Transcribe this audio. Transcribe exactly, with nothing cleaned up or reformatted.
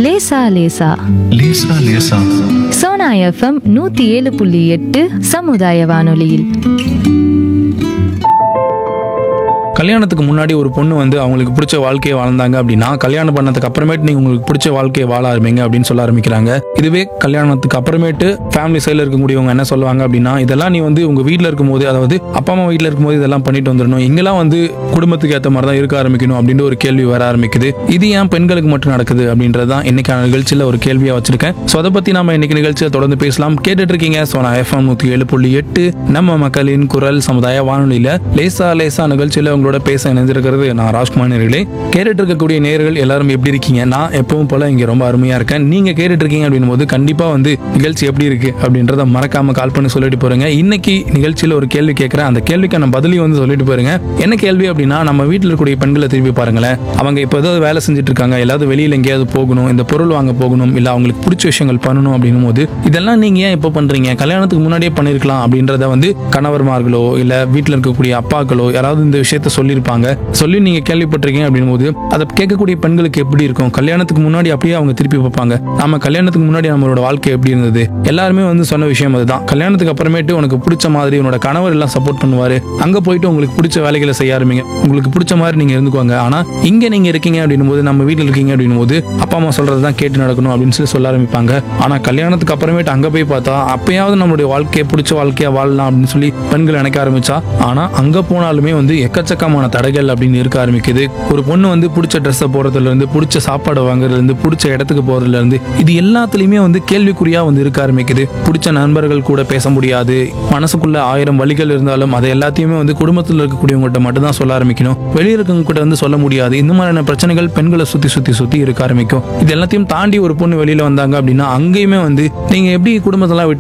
லேசா லேசா லேசா லேசா சோனா எஃப்எம் நூத்தி ஏழு புள்ளி எட்டு சமுதாய வானொலியில். கல்யாணத்துக்கு முன்னாடி ஒரு பொண்ணு வந்து அவங்களுக்கு பிடிச்ச வாழ்க்கையை வாழ்ந்தாங்க அப்படின்னா கல்யாணம் பண்ணதுக்கு அப்புறமேட்டு நீங்க உங்களுக்கு பிடிச்ச வாழ்க்கையை வாழ ஆரம்பிங்க அப்படின்னு சொல்ல ஆரம்பிக்கிறாங்க. இதுவே கல்யாணத்துக்கு அப்புறமேட்டு ஃபேமிலி சைடில் இருக்கக்கூடியவங்க என்ன சொல்லுவாங்க அப்படின்னா, இதெல்லாம் நீ வந்து உங்க வீட்டில் இருக்கும்போது, அதாவது அப்பா அம்மா வீட்டில் இருக்கும்போது இதெல்லாம் பண்ணிட்டு வந்துடணும், இங்கெல்லாம் வந்து குடும்பத்துக்கு ஏற்ற மாதிரி தான் இருக்க ஆரம்பிக்கணும் அப்படின்னு ஒரு கேள்வி வர ஆரம்பிக்குது. இது ஏன் பெண்களுக்கு மட்டும் நடக்குது அப்படின்றது தான் இன்னைக்கான நிகழ்ச்சியில் ஒரு கேள்வியா வச்சிருக்கேன். ஸோ அதை பத்தி நாம இன்னைக்கு நிகழ்ச்சியை தொடர்ந்து பேசலாம். கேட்டுட்டு இருக்கீங்க சோனா எஃப்எம் நூத்தி ஏழு புள்ளி எட்டு நம்ம மக்களின் குரல் சமுதாய வானொலியில லேசா லேசா நிகழ்ச்சியில உங்களோட பேச இணைந்திருக்கிறது நான் ராஜ்குமார். நேயர்களே, கேட்டுட்டு இருக்கக்கூடிய நேயர்கள் எல்லாரும் எப்படி இருக்கீங்க? நான் எப்பவும் போல இங்க ரொம்ப அருமையா இருக்கேன். நீங்க கேட்டுட்டு இருக்கீங்க அப்படின் போது கண்டிப்பா வந்து நிகழ்ச்சி எப்படி இருக்கு அப்படின்றத மறக்காம கால் பண்ணி சொல்லிட்டு போறீங்க. இன்னைக்கு நிகழ்ச்சியில ஒரு கேள்வி கேட்கிறேன். அந்த கேள்விக்கான பதிலையும் வந்து சொல்லிட்டு போறீங்க. என்ன கேள்வி அப்படின்னா, நம்ம வீட்டில் இருக்கக்கூடிய பெண்களை திருப்பி பாருங்களேன். அவங்க இப்போ ஏதாவது வேலை செஞ்சுட்டு இருக்காங்க, எல்லாவது வெளியில எங்கேயாவது போகணும், இந்த பொருள் வாங்க போகணும், இல்ல அவங்களுக்கு பிடிச்ச விஷயங்கள் பண்ணணும் அப்படின்னும் போது இதெல்லாம் நீங்க ஏன் இப்போ பண்றீங்க, கல்யாணத்துக்கு முன்னாடியே பண்ணிருக்கலாம் அப்படின்றத வந்து கணவர்மார்களோ இல்ல வீட்டில் இருக்கக்கூடிய அப்பாக்களோ யாராவது இந்த விஷயத்த சொல்லியிருப்பாங்க, சொல்லி நீங்க கேள்விப்பட்டிருக்கீங்க அப்படின் போது அதை கேட்கக்கூடிய பெண்களுக்கு எப்படி இருக்கும்? கல்யாணத்துக்கு முன்னாடி அப்படியே அவங்க திருப்பி பார்ப்பாங்க, நாம கல்யாணத்துக்கு முன்னாடி நம்மளோட வாழ்க்கை எப்படி இருந்தது? எல்லாருமே வந்து சொன்ன விஷயம் அதுதான். கல்யாணத்துக்கு அப்புறமேட்டு உனக்கு பிடிச்ச மாதிரி உன்னோட கணவர் எல்லாம் சப்போர்ட் பண்ணுவாரு, அங்க போயிட்டு உங்களுக்கு பிடிச்ச வேலைகளை செய்ய ஆரம்பிங்க, உங்களுக்கு பிடிச்ச மாதிரி நீங்க இருந்துக்குவாங்க. ஆனா இங்க நீங்க இருக்கீங்க அப்படின்னும் போது, நம்ம வீட்டில் இருக்கீங்க அப்படின்னும் போது அப்பா அம்மா சொல்றதுதான் கேட்டு நடக்கணும் அப்படின்னு சொல்லி சொல்ல ஆரம்பிப்பாங்க. ஆனா கல்யாணத்துக்கு அப்புறமேட்டு அங்க போய் பார்த்தா அப்பயாவது நம்மளுடைய வாழ்க்கையை பிடிச்ச வாழ்க்கையா வாழலாம் அப்படின்னு சொல்லி பெண்கள் நினைக்க ஆரம்பிச்சா, ஆனா அங்க போனாலுமே வந்து எக்கச்சக்கமான தடைகள் அப்படின்னு இருக்க ஆரம்பிக்குது. ஒரு பொண்ணு வந்து பிடிச்ச ட்ரெஸ்ஸை போறதுல இருந்து, பிடிச்ச சாப்பாடு வாங்குறதுல இருந்து, பிடிச்ச இடத்துக்கு போறதுல இருந்து, இது எல்லாத்துலயுமே வந்து கேள்விக்குறியா வந்து இருக்க ஆரம்பிக்குது. பிடிச்ச நண்பர்கள் கூட பேச முடியாது, மனசுக்குள்ள ஆயிரம் வழிகள் இருந்தாலும் அதை எல்லாத்தையுமே வந்து குடும்பத்தில் இருக்கக்கூடியவங்ககிட்ட மட்டும் தான் சொல்ல ஆரம்பிக்கணும், வெளியே இருக்கவங்க கிட்ட வந்து சொல்ல முடியாது. இந்த மாதிரியான பிரச்சனைகள் பெண்களை சுத்தி சுத்தி சுத்தி இருக்க ஆரம்பிக்கும். இது எல்லாத்தையும் தாண்டி ஒரு பொண்ணு வெளியில வந்தாங்க அப்படின்னா அங்கேயுமே வந்து நீங்க எப்படி குடும்பத்தெல்லாம் விட்டு